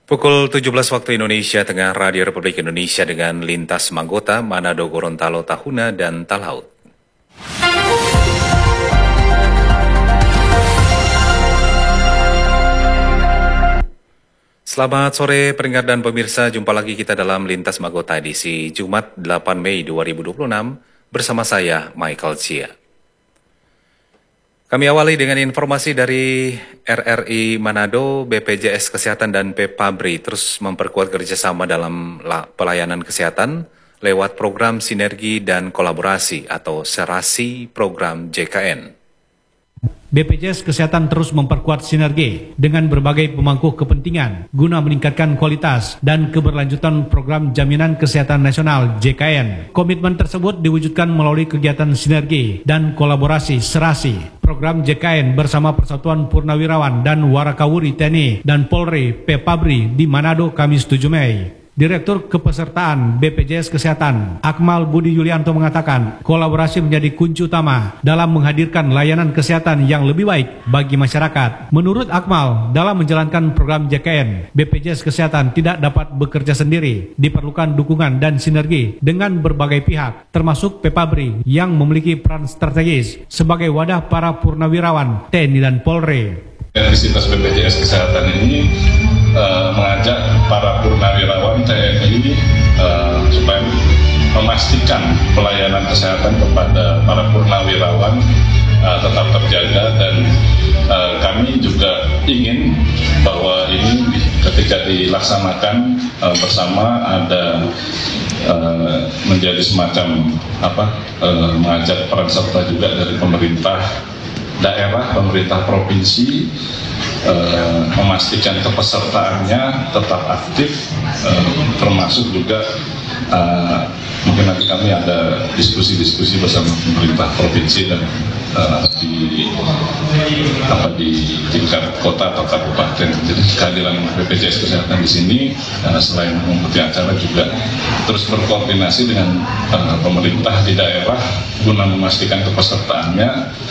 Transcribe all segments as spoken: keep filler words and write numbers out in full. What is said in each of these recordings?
Pukul tujuh belas waktu Indonesia Tengah, Radio Republik Indonesia dengan lintas Manggota, Manado, Gorontalo, Tahuna, dan Talaut. Selamat sore pendengar dan pemirsa, jumpa lagi kita dalam Lintas Manggota edisi Jumat delapan Mei dua ribu dua puluh enam bersama saya Michael Chia. Kami awali dengan informasi dari R R I Manado, B P J S Kesehatan dan Pepabri terus memperkuat kerjasama dalam pelayanan kesehatan lewat program sinergi dan kolaborasi atau serasi program J K N. B P J S Kesehatan terus memperkuat sinergi dengan berbagai pemangku kepentingan guna meningkatkan kualitas dan keberlanjutan program Jaminan Kesehatan Nasional J K N. Komitmen tersebut diwujudkan melalui kegiatan sinergi dan kolaborasi serasi program J K N bersama Persatuan Purnawirawan dan Warakawuri T N I dan Polri Pepabri di Manado Kamis tujuh Mei. Direktur Kepesertaan B P J S Kesehatan, Akmal Budi Yulianto mengatakan, kolaborasi menjadi kunci utama dalam menghadirkan layanan kesehatan yang lebih baik bagi masyarakat. Menurut Akmal, dalam menjalankan program J K N, B P J S Kesehatan tidak dapat bekerja sendiri. Diperlukan dukungan dan sinergi dengan berbagai pihak, termasuk Pepabri yang memiliki peran strategis sebagai wadah para purnawirawan T N I dan Polri. Sinergitas B P J S Kesehatan ini Uh, mengajak para purnawirawan T N I uh, supaya memastikan pelayanan kesehatan kepada para purnawirawan uh, tetap terjaga, dan uh, kami juga ingin bahwa ini ketika dilaksanakan uh, bersama ada uh, menjadi semacam apa uh, mengajak peran serta juga dari pemerintah daerah, pemerintah provinsi, uh, memastikan kepesertaannya tetap aktif, uh, termasuk juga uh, mungkin nanti kami ada diskusi-diskusi bersama pemerintah provinsi dan uh, di apa di tingkat kota atau kabupaten. Jadi kehadiran B P J S Kesehatan di sini uh, selain mengikuti acara juga terus berkoordinasi dengan uh, pemerintah di daerah guna memastikan kepesertaannya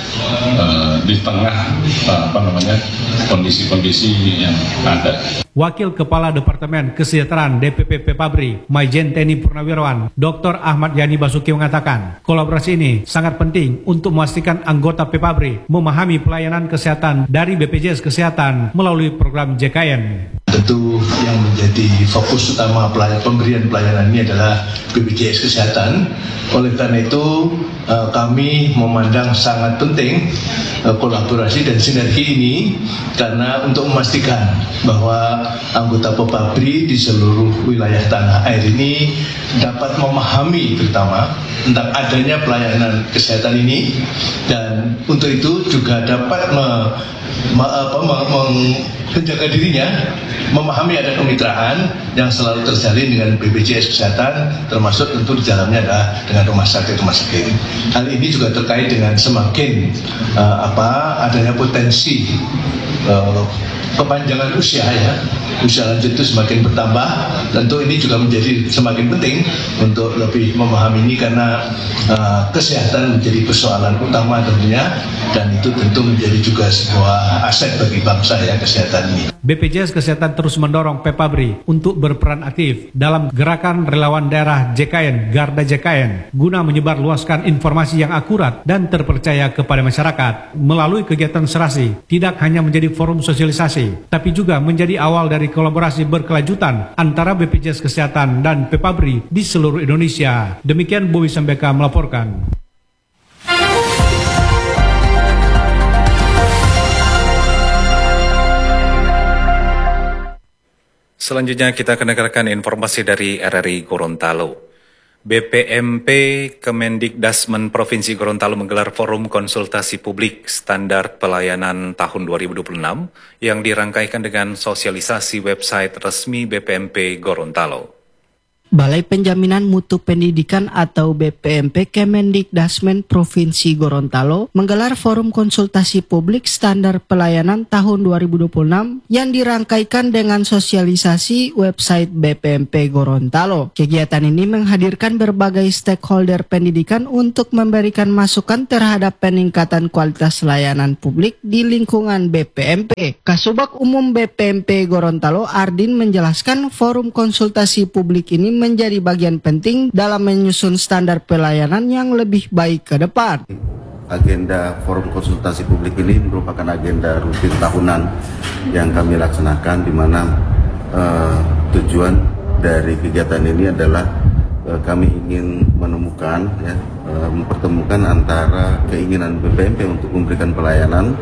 uh, di tengah uh, apa namanya kondisi-kondisi yang ada. Wakil Kepala Departemen Kesejahteraan D P P Pepabri, Maijen T N I Purnawirawan, Doktor Ahmad Yani Basuki mengatakan, kolaborasi ini sangat penting untuk memastikan anggota Pepabri memahami pelayanan kesehatan dari B P J S Kesehatan melalui program J K N. Tentu yang menjadi fokus utama pelayan, pemberian pelayanan ini adalah B P J S Kesehatan. Oleh karena itu kami memandang sangat penting kolaborasi dan sinergi ini, karena untuk memastikan bahwa anggota Pepabri di seluruh wilayah tanah air ini dapat memahami terutama tentang adanya pelayanan kesehatan ini, dan untuk itu juga dapat me, me, apa, me, me, menjaga dirinya, memahami ada kemitraan yang selalu terjalin dengan B P J S Kesehatan, termasuk tentu di dalamnya adalah dengan rumah sakit-rumah sakit. Hal ini juga terkait dengan semakin uh, apa adanya potensi uh, kepanjangan usia ya, usia lanjut itu semakin bertambah. Tentu ini juga menjadi semakin penting untuk lebih memahami ini, karena uh, kesehatan menjadi persoalan utama tentunya, dan itu tentu menjadi juga sebuah aset bagi bangsa ya, kesehatan ini. B P J S Kesehatan terus mendorong Pepabri untuk berperan aktif dalam gerakan relawan daerah J K N, Garda J K N, guna menyebarluaskan informasi yang akurat dan terpercaya kepada masyarakat. Melalui kegiatan serasi, tidak hanya menjadi forum sosialisasi, tapi juga menjadi awal dari kolaborasi berkelanjutan antara B P J S Kesehatan dan Pepabri di seluruh Indonesia. Demikian Bowi Sambeka melaporkan. Selanjutnya kita akan dengarkan informasi dari R R I Gorontalo. B P M P Kemendikdasmen Provinsi Gorontalo menggelar forum konsultasi publik standar pelayanan tahun dua ribu dua puluh enam yang dirangkaikan dengan sosialisasi website resmi B P M P Gorontalo. Balai Penjaminan Mutu Pendidikan atau B P M P Kemendikdasmen Provinsi Gorontalo menggelar forum konsultasi publik standar pelayanan tahun dua ribu dua puluh enam yang dirangkaikan dengan sosialisasi website B P M P Gorontalo. Kegiatan ini menghadirkan berbagai stakeholder pendidikan untuk memberikan masukan terhadap peningkatan kualitas layanan publik di lingkungan B P M P. Kasubag Umum B P M P Gorontalo Ardin menjelaskan forum konsultasi publik ini menjadi bagian penting dalam menyusun standar pelayanan yang lebih baik ke depan. Agenda forum konsultasi publik ini merupakan agenda rutin tahunan yang kami laksanakan, di mana uh, tujuan dari kegiatan ini adalah uh, kami ingin menemukan, ya, uh, mempertemukan antara keinginan B P M P untuk memberikan pelayanan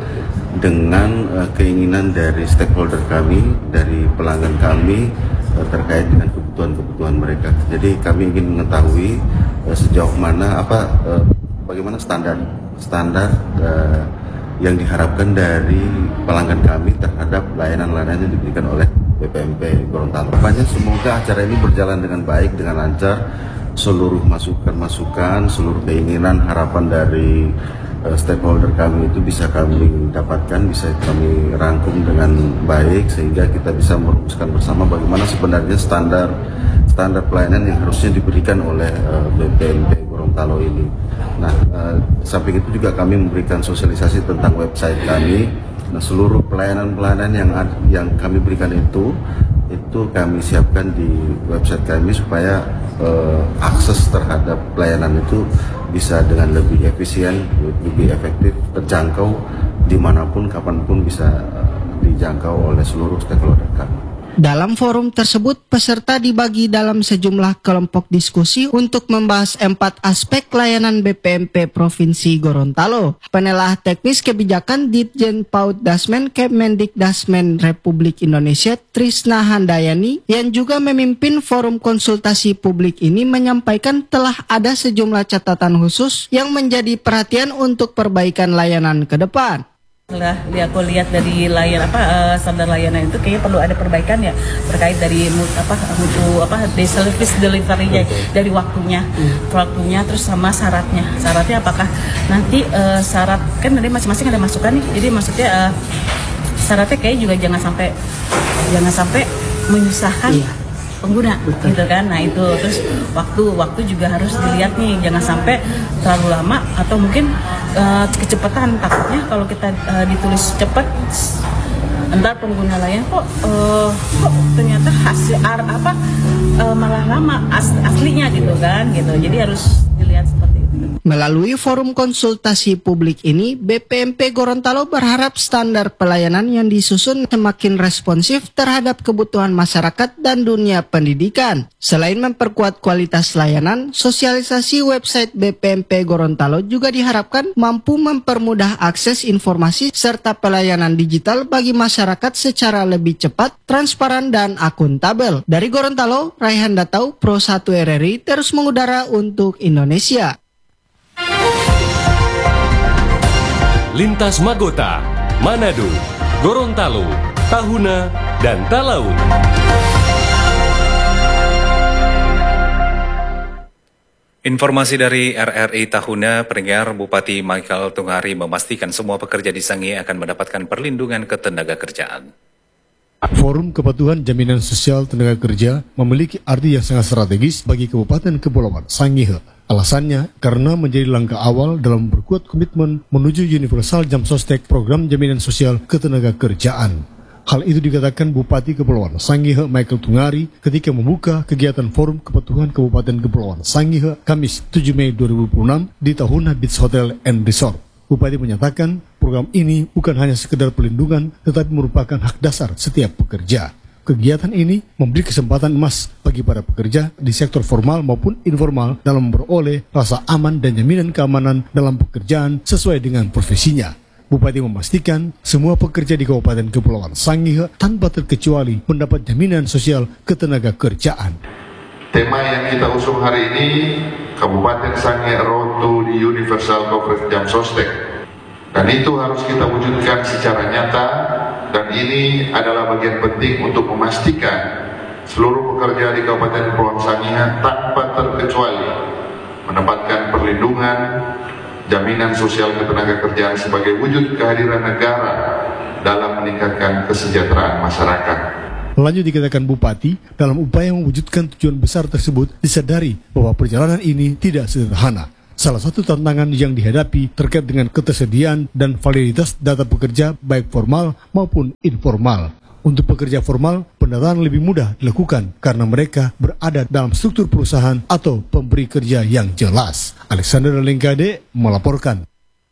dengan uh, keinginan dari stakeholder kami, dari pelanggan kami uh, terkait dengan kebutuhan-kebutuhan mereka. Jadi kami ingin mengetahui uh, sejauh mana apa uh, bagaimana standar standar uh, yang diharapkan dari pelanggan kami terhadap layanan-layanan yang diberikan oleh B P M P Gorontalo. Harapannya semoga acara ini berjalan dengan baik, dengan lancar. Seluruh masukan-masukan, seluruh keinginan, harapan dari uh, stakeholder kami itu bisa kami dapatkan, bisa kami rangkum dengan baik, sehingga kita bisa merumuskan bersama bagaimana sebenarnya standar standar pelayanan yang harusnya diberikan oleh uh, B P M P Gorontalo ini. Nah, uh, samping itu juga kami memberikan sosialisasi tentang website kami. Nah, seluruh pelayanan-pelayanan yang yang kami berikan itu itu kami siapkan di website kami supaya uh, akses terhadap pelayanan itu bisa dengan lebih efisien, lebih efektif, terjangkau dimanapun, kapanpun bisa uh, dijangkau oleh seluruh stakeholder kami. Dalam forum tersebut, peserta dibagi dalam sejumlah kelompok diskusi untuk membahas empat aspek layanan B P M P Provinsi Gorontalo. Penelah teknis kebijakan Ditjen Paut Dasmen Kemendikdasmen Republik Indonesia Trisna Handayani yang juga memimpin forum konsultasi publik ini menyampaikan telah ada sejumlah catatan khusus yang menjadi perhatian untuk perbaikan layanan ke depan. Setelah aku lihat dari layan apa uh, standar layanan itu kayaknya perlu ada perbaikan ya, terkait dari mut, apa mutu apa day service delivery-nya, dari waktunya waktunya terus sama syaratnya syaratnya apakah nanti uh, syarat kan dari masing-masing ada masukan nih, jadi maksudnya uh, syaratnya kayak juga jangan sampai jangan sampai menyusahkan iya. pengguna. Betul. Gitu kan. Nah itu terus waktu waktu juga harus dilihat nih, jangan sampai terlalu lama atau mungkin uh, kecepatan. Takutnya kalau kita uh, ditulis cepat entar pengguna lain kok uh, kok ternyata hasil ar, apa uh, malah lama as, aslinya gitu kan gitu. Jadi harus dilihat seperti itu. Melalui forum konsultasi publik ini, B P M P Gorontalo berharap standar pelayanan yang disusun semakin responsif terhadap kebutuhan masyarakat dan dunia pendidikan. Selain memperkuat kualitas layanan, sosialisasi website B P M P Gorontalo juga diharapkan mampu mempermudah akses informasi serta pelayanan digital bagi masyarakat secara lebih cepat, transparan, dan akuntabel. Dari Gorontalo, Raihan Datau, Pro satu R R I, terus mengudara untuk Indonesia. Lintas Magota, Manado, Gorontalo, Tahuna, dan Talaut. Informasi dari R R I Tahuna, pendengar, Bupati Michael Tungari memastikan semua pekerja di Sangihe akan mendapatkan perlindungan ketenaga kerjaan. Forum Kepatuhan Jaminan Sosial Tenaga Kerja memiliki arti yang sangat strategis bagi Kabupaten Kepulauan Sangihe. Alasannya karena menjadi langkah awal dalam memperkuat komitmen menuju Universal Jam Sostek Program Jaminan Sosial Ketenaga Kerjaan. Hal itu dikatakan Bupati Kepulauan Sangihe Michael Tungari ketika membuka kegiatan Forum Kepatuhan Kabupaten Kepulauan Sangihe Kamis tujuh Mei dua ribu dua puluh enam di Tahuna Beach Hotel and Resort. Bupati menyatakan program ini bukan hanya sekedar perlindungan tetapi merupakan hak dasar setiap pekerja. Kegiatan ini memberi kesempatan emas bagi para pekerja di sektor formal maupun informal dalam memperoleh rasa aman dan jaminan keamanan dalam pekerjaan sesuai dengan profesinya. Bupati memastikan semua pekerja di Kabupaten Kepulauan Sangihe tanpa terkecuali mendapat jaminan sosial ketenaga kerjaan. Tema yang kita usung hari ini, Kabupaten Sangihe Road to the Universal Coverage Jam Sostek. Dan itu harus kita wujudkan secara nyata, dan ini adalah bagian penting untuk memastikan seluruh pekerja di Kabupaten Kepulauan Sangihe tanpa terkecuali mendapatkan perlindungan jaminan sosial ketenagakerjaan sebagai wujud kehadiran negara dalam meningkatkan kesejahteraan masyarakat. Lanjut dikatakan Bupati, dalam upaya mewujudkan tujuan besar tersebut disadari bahwa perjalanan ini tidak sederhana. Salah satu tantangan yang dihadapi terkait dengan ketersediaan dan validitas data pekerja baik formal maupun informal. Untuk pekerja formal, pendataan lebih mudah dilakukan karena mereka berada dalam struktur perusahaan atau pemberi kerja yang jelas. Alexander Lengkade melaporkan.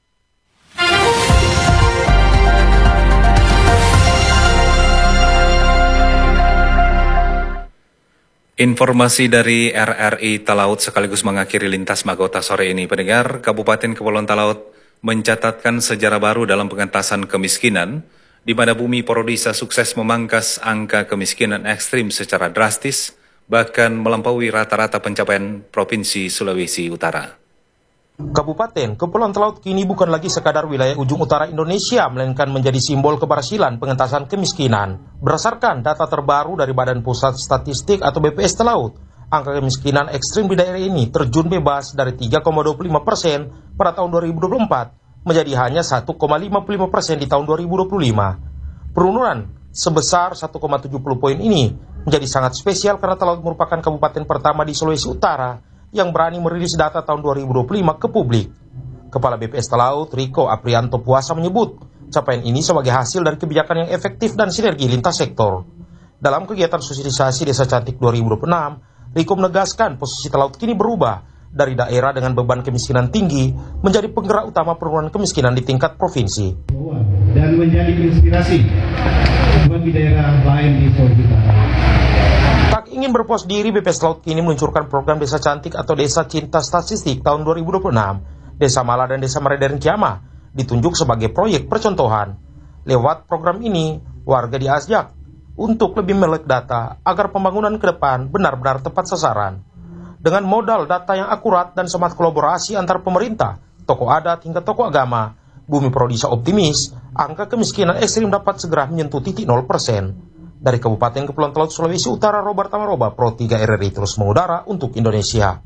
Informasi dari R R I Talaut sekaligus mengakhiri lintas Magota sore ini. Pendengar, Kabupaten Kepulauan Talaut mencatatkan sejarah baru dalam pengentasan kemiskinan, di mana Bumi Porodisa sukses memangkas angka kemiskinan ekstrim secara drastis, bahkan melampaui rata-rata pencapaian Provinsi Sulawesi Utara. Kabupaten Kepulauan Talaut kini bukan lagi sekadar wilayah ujung utara Indonesia, melainkan menjadi simbol keberhasilan pengentasan kemiskinan. Berdasarkan data terbaru dari Badan Pusat Statistik atau B P S Talaut, angka kemiskinan ekstrim di daerah ini terjun bebas dari tiga koma dua puluh lima persen pada tahun dua ribu dua puluh empat menjadi hanya satu koma lima puluh lima persen di tahun dua ribu dua puluh lima. Penurunan sebesar satu koma tujuh puluh poin ini menjadi sangat spesial karena Talaut merupakan kabupaten pertama di Sulawesi Utara yang berani merilis data tahun dua ribu dua puluh lima ke publik. Kepala B P S Talaut, Riko Aprianto Puasa menyebut, capaian ini sebagai hasil dari kebijakan yang efektif dan sinergi lintas sektor. Dalam kegiatan sosialisasi Desa Cantik dua ribu dua puluh enam, Riko menegaskan posisi Talaut kini berubah dari daerah dengan beban kemiskinan tinggi menjadi penggerak utama penurunan kemiskinan di tingkat provinsi. Dan menjadi inspirasi bagi daerah lain di Sulawesi Utara. Tak ingin berpuas diri, B P S Talaut kini meluncurkan program Desa Cantik atau Desa Cinta Statistik tahun dua ribu dua puluh enam. Desa Mala dan Desa Meredern Kiamah ditunjuk sebagai proyek percontohan. Lewat program ini, warga diajak untuk lebih melek data agar pembangunan ke depan benar-benar tepat sasaran. Dengan modal data yang akurat dan semangat kolaborasi antar pemerintah, tokoh adat hingga tokoh agama, Bumi Porodisa optimis angka kemiskinan ekstrim dapat segera menyentuh titik nol persen. Dari Kabupaten Kepulauan Talaut Sulawesi Utara, Robert Tamaroba, Pro tiga R R I terus mengudara untuk Indonesia.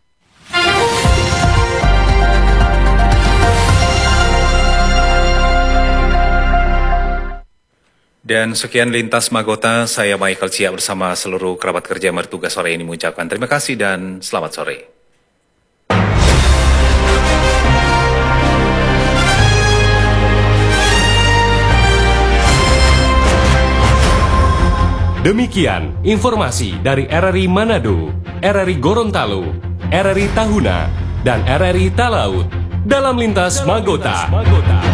Dan sekian lintas Magota, saya Michael Cia bersama seluruh kerabat kerja yang bertugas sore ini mengucapkan terima kasih dan selamat sore. Demikian informasi dari R R I Manado, R R I Gorontalo, R R I Tahuna, dan R R I Talaut dalam lintas Magota.